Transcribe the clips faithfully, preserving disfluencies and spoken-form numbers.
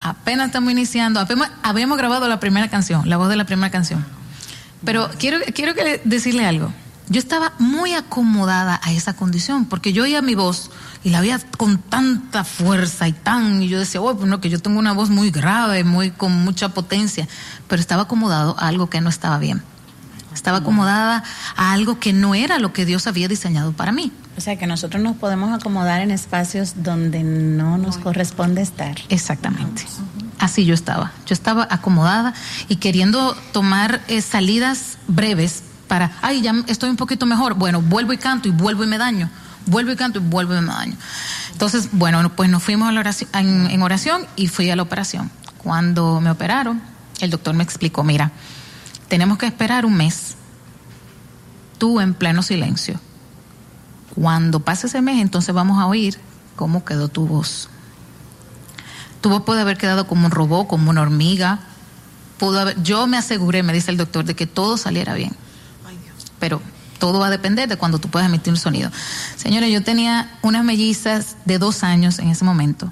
apenas estamos iniciando, apenas habíamos grabado la primera canción, la voz de la primera canción. Pero quiero, quiero que decirle algo. Yo estaba muy acomodada a esa condición, porque yo oía mi voz y la veía con tanta fuerza y tan, y yo decía, oh, pues no, que yo tengo una voz muy grave, muy con mucha potencia, pero estaba acomodado a algo que no estaba bien. Estaba acomodada a algo que no era lo que Dios había diseñado para mí. O sea, que nosotros nos podemos acomodar en espacios donde no nos corresponde estar. Exactamente. Así yo estaba. Yo estaba acomodada y queriendo tomar eh, salidas breves para, ay, ya estoy un poquito mejor. Bueno, vuelvo y canto y vuelvo y me daño. Vuelvo y canto y vuelvo y me daño. Entonces, bueno, pues nos fuimos a la oración, en, en oración y fui a la operación. Cuando me operaron, el doctor me explicó, mira, tenemos que esperar un mes, tú en pleno silencio. Cuando pase ese mes, entonces vamos a oír cómo quedó tu voz. Tu voz puede haber quedado como un robot, como una hormiga. Pudo haber, yo me aseguré, me dice el doctor, de que todo saliera bien. Pero todo va a depender de cuando tú puedas emitir un sonido. Señores, yo tenía unas mellizas de dos años en ese momento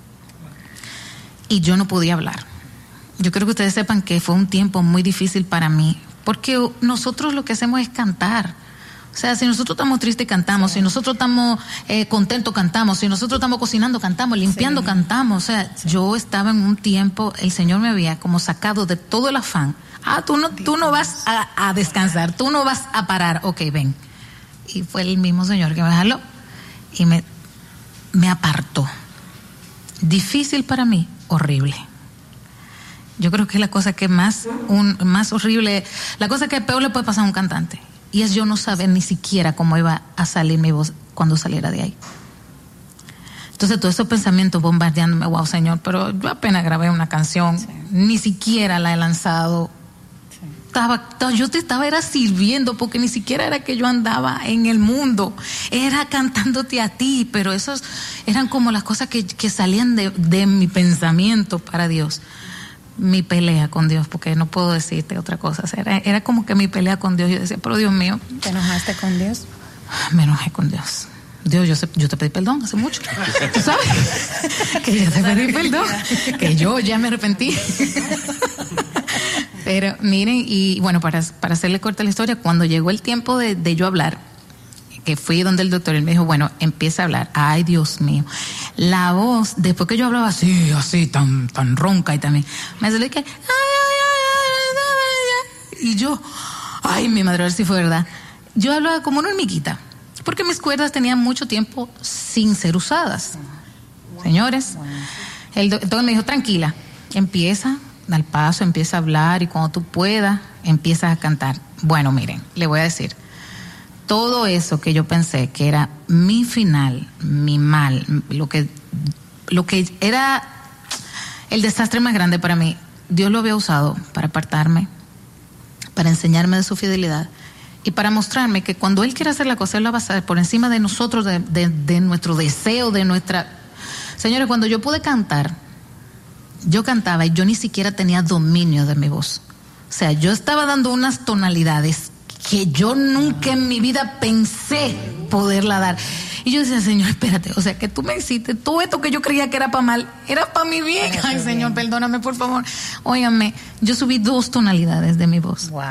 y yo no podía hablar. Yo creo que ustedes sepan que fue un tiempo muy difícil para mí, porque nosotros lo que hacemos es cantar. O sea, si nosotros estamos tristes, cantamos. Sí. Si nosotros estamos eh, contentos, cantamos. Si nosotros estamos cocinando, cantamos. Limpiando, sí. Cantamos. O sea, sí. Yo estaba en un tiempo, el Señor me había como sacado de todo el afán. Ah, tú no, tú no vas a, a descansar, tú no vas a parar. Ok, ven. Y fue el mismo Señor que me jaló y me, me apartó. Difícil para mí, horrible. Yo creo que es la cosa que más, un, más horrible, la cosa que peor le puede pasar a un cantante. Y es yo no saber ni siquiera cómo iba a salir mi voz cuando saliera de ahí. Entonces todos esos pensamientos bombardeándome, wow, Señor, pero yo apenas grabé una canción, sí. Ni siquiera la he lanzado. Sí. Estaba, yo te estaba era sirviendo, porque ni siquiera era que yo andaba en el mundo, era cantándote a ti, pero esos eran como las cosas que, que salían de, de mi pensamiento para Dios. Mi pelea con Dios, porque no puedo decirte otra cosa. O sea, era, era como que mi pelea con Dios. Yo decía, pero Dios mío. ¿Te enojaste con Dios? Me enojé con Dios. Dios, yo, sé, yo te pedí perdón hace mucho. ¿Tú sabes? Que yo te pedí perdón. Que yo ya me arrepentí. Pero miren, y bueno, para, para hacerle corta la historia, cuando llegó el tiempo de, de yo hablar, que fui donde el doctor, él me dijo, bueno, empieza a hablar. Ay, Dios mío. La voz, después que yo hablaba así, así, tan, tan ronca y también, me salió que, ay, ay, ay, ay, ay, y yo, ay, mi madre, a ver si fue verdad. Yo hablaba como una hormiguita, porque mis cuerdas tenían mucho tiempo sin ser usadas. Señores, el doctor me dijo, tranquila, empieza al paso, empieza a hablar y cuando tú puedas, empiezas a cantar. Bueno, miren, le voy a decir, todo eso que yo pensé que era mi final, mi mal, lo que, lo que era el desastre más grande para mí, Dios lo había usado para apartarme, para enseñarme de su fidelidad y para mostrarme que cuando Él quiere hacer la cosa, Él la va a hacer por encima de nosotros, de, de, de nuestro deseo, de nuestra... Señores, cuando yo pude cantar, yo cantaba y yo ni siquiera tenía dominio de mi voz. O sea, yo estaba dando unas tonalidades que yo nunca en mi vida pensé poderla dar. Y yo decía, Señor, espérate, o sea, que tú me hiciste, todo esto que yo creía que era para mal, era para mi bien. Ay, Señor, perdóname, por favor. Óigame, yo subí dos tonalidades de mi voz. Wow.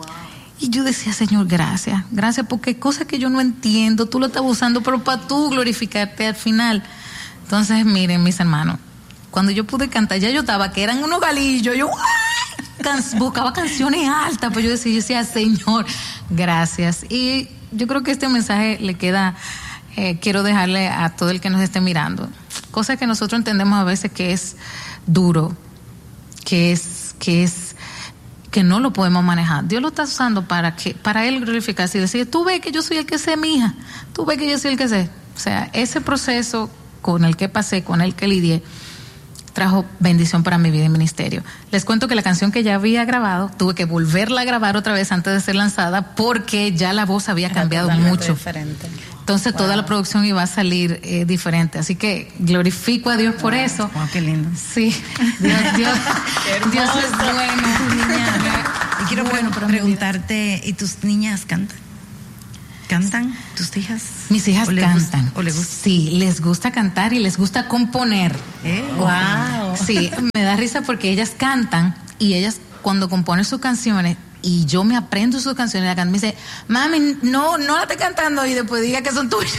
Y yo decía, Señor, gracias, gracias, porque cosas que yo no entiendo, tú lo estás usando, pero para tú glorificarte al final. Entonces, miren, mis hermanos, cuando yo pude cantar, ya yo estaba, que eran unos galillos, yo... Can- buscaba canciones altas, pues yo decía, yo decía, Señor, gracias. Y yo creo que este mensaje le queda, eh, quiero dejarle a todo el que nos esté mirando, cosa que nosotros entendemos a veces que es duro, que es, que es, que no lo podemos manejar. Dios lo está usando para que, para Él glorificarse y decir, tú ves que yo soy el que sé, mija, tú ves que yo soy el que sé. O sea, ese proceso con el que pasé, con el que lidié, trajo bendición para mi vida y ministerio. Les cuento que la canción que ya había grabado, tuve que volverla a grabar otra vez antes de ser lanzada porque ya la voz había Era cambiado mucho. Diferente. Entonces wow. Toda la producción iba a salir eh, diferente. Así que glorifico a Dios wow. por eso. Wow, qué lindo. Sí, Dios, Dios, Dios es bueno. Niña. Y quiero bueno, preguntarte, ¿y tus niñas cantan? ¿Cantan tus hijas? Mis hijas ¿O cantan. Gusta, ¿O les gusta? Sí, les gusta cantar y les gusta componer. ¿Eh? Wow. Sí, me da risa porque ellas cantan y ellas cuando componen sus canciones y yo me aprendo sus canciones, la cantan, me dice, mami, no, no la estoy cantando y después diga que son tuyas.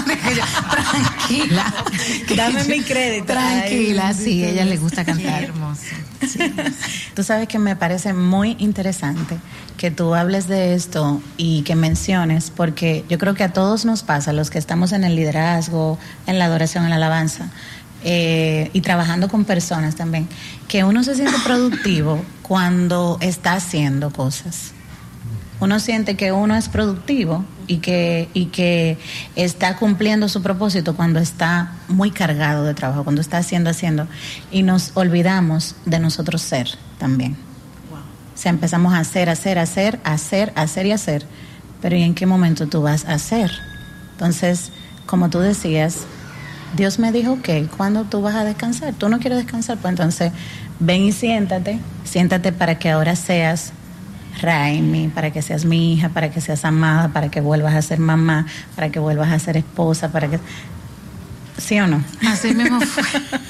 Tranquila. Dame mi crédito. Tranquila, Ay, sí, a ella le gusta cantar. Qué hermoso. Sí. Tú sabes que me parece muy interesante que tú hables de esto y que menciones, porque yo creo que a todos nos pasa, los que estamos en el liderazgo, en la adoración, en la alabanza, eh, y trabajando con personas también, que uno se siente productivo cuando está haciendo cosas. Uno siente que uno es productivo y que, y que está cumpliendo su propósito cuando está muy cargado de trabajo, cuando está haciendo, haciendo, y nos olvidamos de nosotros ser también. Wow. O sea, empezamos a hacer, hacer, hacer, hacer, hacer y hacer, pero ¿y en qué momento tú vas a hacer? Entonces, como tú decías, Dios me dijo, ok, ¿cuándo tú vas a descansar? ¿Tú no quieres descansar? Pues entonces, ven y siéntate, siéntate para que ahora seas Raimi, para que seas mi hija, para que seas amada, para que vuelvas a ser mamá, para que vuelvas a ser esposa, para que... ¿Sí o no? Así mismo fue.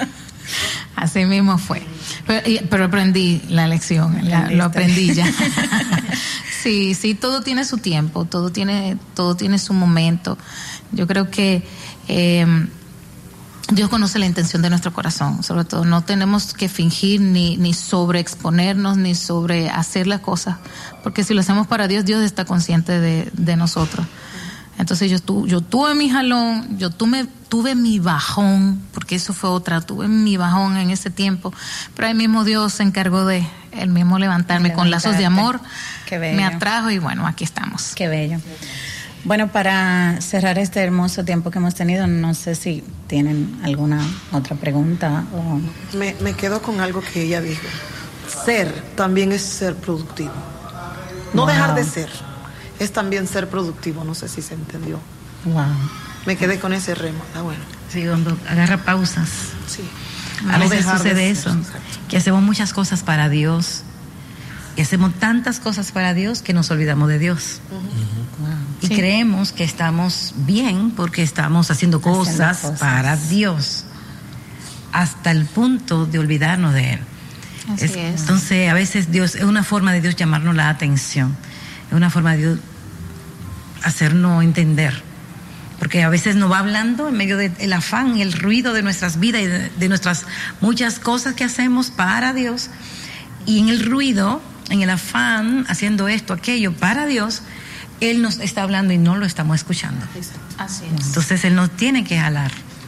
Así mismo fue. Pero, y, pero aprendí la lección, la, lo aprendí ya. Sí, sí, todo tiene su tiempo, todo tiene, todo tiene su momento. Yo creo que eh, Dios conoce la intención de nuestro corazón, sobre todo. No tenemos que fingir ni, ni sobreexponernos, ni sobre hacer las cosas, porque si lo hacemos para Dios, Dios está consciente de, de nosotros. Entonces yo, tu, yo tuve mi jalón, yo tuve, tuve mi bajón, porque eso fue otra, tuve mi bajón en ese tiempo, pero ahí mismo Dios se encargó de él mismo levantarme con lazos de amor, me atrajo y bueno, aquí estamos. Qué bello. Bueno, para cerrar este hermoso tiempo que hemos tenido, no sé si tienen alguna otra pregunta. O... Me, me quedo con algo que ella dijo. Ser también es ser productivo. No wow. dejar de ser, es también ser productivo. No sé si se entendió. Wow. Me quedé con ese remo. Ah, bueno. Sí, cuando agarra pausas. Sí. A no veces sucede eso, exacto. Que hacemos muchas cosas para Dios. Y hacemos tantas cosas para Dios que nos olvidamos de Dios. Uh-huh. Wow. Y sí. creemos que estamos bien porque estamos haciendo cosas, haciendo cosas para Dios, hasta el punto de olvidarnos de Él. Así es, es. Entonces, a veces Dios, es una forma de Dios llamarnos la atención, es una forma de Dios hacernos entender. Porque a veces nos va hablando en medio del afán y el ruido de nuestras vidas y de, de nuestras muchas cosas que hacemos para Dios. Y en el ruido, en el afán, haciendo esto, aquello, para Dios, Él nos está hablando y no lo estamos escuchando. Así es. Entonces Él nos tiene que jalar.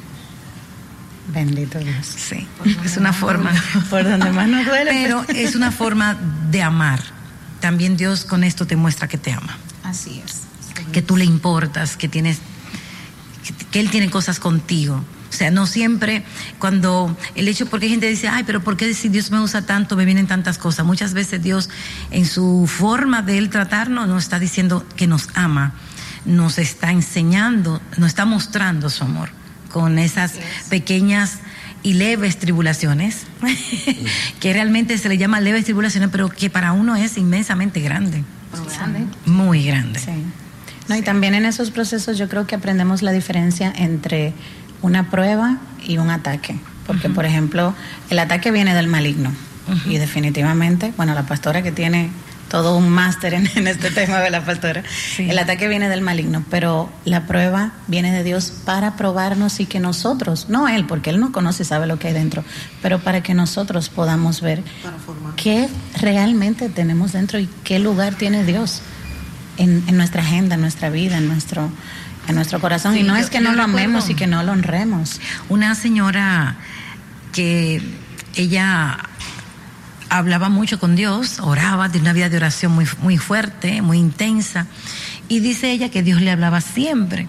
Bendito Dios. Sí, es una forma. Por donde más nos duele. Pero es una forma de amar. También Dios con esto te muestra que te ama. Así es. Que tú le importas, que tienes, que, que Él tiene cosas contigo. O sea, no siempre cuando el hecho, porque hay gente que dice, ay, pero ¿por qué si Dios me usa tanto, me vienen tantas cosas? Muchas veces Dios, en su forma de Él tratarnos, nos está diciendo que nos ama, nos está enseñando, nos está mostrando su amor con esas pequeñas y leves tribulaciones, que realmente se le llama leves tribulaciones, pero que para uno es inmensamente grande. grande. Muy grande. Sí. No, y también en esos procesos yo creo que aprendemos la diferencia entre una prueba y un ataque, porque uh-huh. por ejemplo el ataque viene del maligno uh-huh. y definitivamente, bueno, la pastora que tiene todo un máster en, en este tema de la pastora, sí. el ataque viene del maligno, pero la prueba viene de Dios para probarnos y que nosotros, no Él, porque Él no conoce y sabe lo que hay dentro, pero para que nosotros podamos ver qué realmente tenemos dentro y qué lugar tiene Dios en, en nuestra agenda, en nuestra vida, en nuestro en nuestro corazón. Sí, y no yo, es que no lo amemos recuerdo, y que no lo honremos. Una señora que ella hablaba mucho con Dios, oraba, de una vida de oración muy, muy fuerte, muy intensa, y dice ella que Dios le hablaba siempre,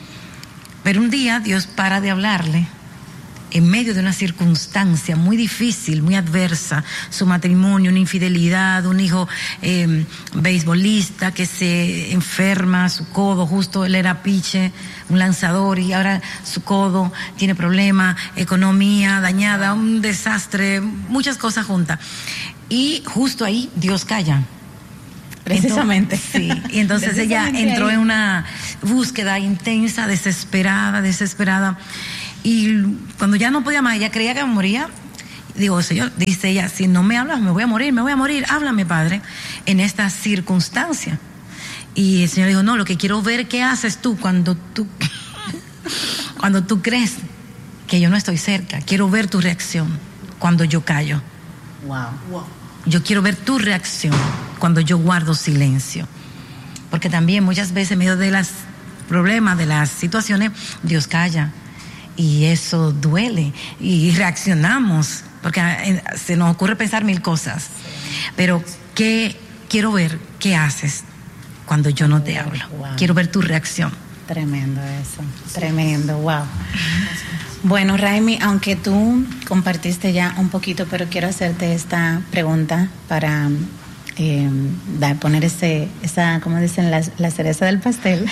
pero un día Dios para de hablarle en medio de una circunstancia muy difícil, muy adversa, su matrimonio, una infidelidad, un hijo eh, beisbolista que se enferma, su codo, justo él era piche, un lanzador, y ahora su codo tiene problemas, economía dañada, un desastre, muchas cosas juntas. Y justo ahí Dios calla. Precisamente. Entonces, sí, y entonces ella entró en una búsqueda intensa, desesperada, desesperada. Y cuando ya no podía más, ella creía que moría, Digo, Señor, dice ella, si no me hablas, me voy a morir, me voy a morir. Háblame, Padre, en esta circunstancia. Y el Señor dijo, no, lo que quiero ver qué haces tú cuando tú, cuando tú crees que yo no estoy cerca. Quiero ver tu reacción cuando yo callo. Wow. Wow. Yo quiero ver tu reacción cuando yo guardo silencio. Porque también muchas veces en medio de los problemas, de las situaciones, Dios calla. Y eso duele. Y reaccionamos. Porque se nos ocurre pensar mil cosas. Pero ¿qué quiero ver? ¿Qué haces cuando yo no te hablo? Wow. Quiero ver tu reacción. Tremendo eso, tremendo, wow. Bueno, Raimi, aunque tú compartiste ya un poquito, pero quiero hacerte esta pregunta para eh, dar, poner ese, esa, como dicen, la, la cereza del pastel.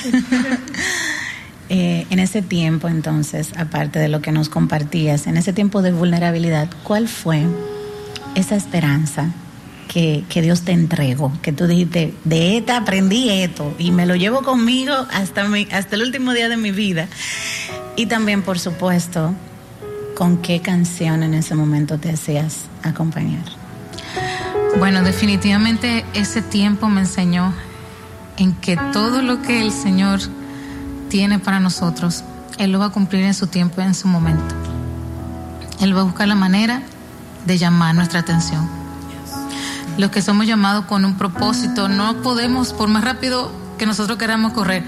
eh, en ese tiempo, entonces, aparte de lo que nos compartías, en ese tiempo de vulnerabilidad, ¿cuál fue esa esperanza Que, que Dios te entregó, que tú dijiste, de esta aprendí esto y me lo llevo conmigo hasta, mi, hasta el último día de mi vida? Y también, por supuesto, ¿con qué canción en ese momento te hacías acompañar? Bueno, definitivamente ese tiempo me enseñó en que todo lo que el Señor tiene para nosotros, Él lo va a cumplir en su tiempo y en su momento. Él va a buscar la manera de llamar nuestra atención. Los que somos llamados con un propósito, no podemos, por más rápido que nosotros queramos correr,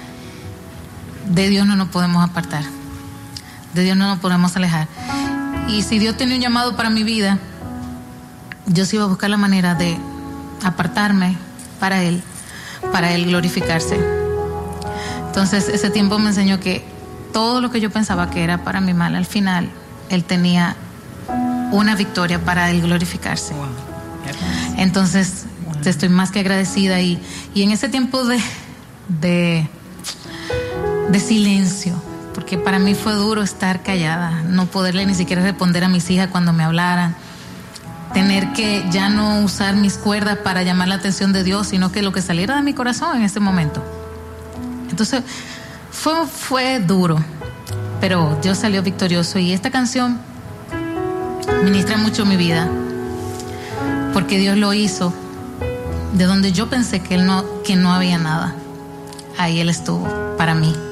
de Dios no nos podemos apartar, de Dios no nos podemos alejar. Y si Dios tiene un llamado para mi vida, yo sí iba a buscar la manera de apartarme para Él, para Él glorificarse. Entonces ese tiempo me enseñó que todo lo que yo pensaba que era para mi mal, al final Él tenía una victoria para Él glorificarse. Entonces te estoy más que agradecida y, y en ese tiempo de, de de silencio, porque para mí fue duro estar callada, no poderle ni siquiera responder a mis hijas cuando me hablaran, tener que ya no usar mis cuerdas para llamar la atención de Dios, sino que lo que saliera de mi corazón en ese momento. Entonces fue, fue duro, pero Dios salió victorioso y esta canción ministra mucho mi vida, porque Dios lo hizo de donde yo pensé que él no, que no había nada. Ahí Él estuvo para mí.